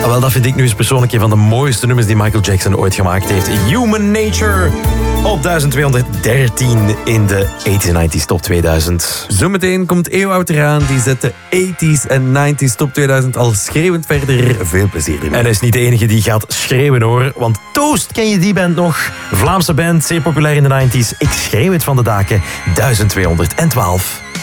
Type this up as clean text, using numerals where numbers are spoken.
Wel, dat vind ik nu eens persoonlijk een van de mooiste nummers die Michael Jackson ooit gemaakt heeft. Human Nature op 1213 in de 80s en 90s Top 2000. Zometeen komt Ewout eraan, die zet de 80s en 90s Top 2000 al schreeuwend verder. Veel plezier ermee. En hij is niet de enige die gaat schreeuwen hoor, want Toast, ken je die band nog? Vlaamse band, zeer populair in de 90s. Ik schreeuw het van de daken, 1212.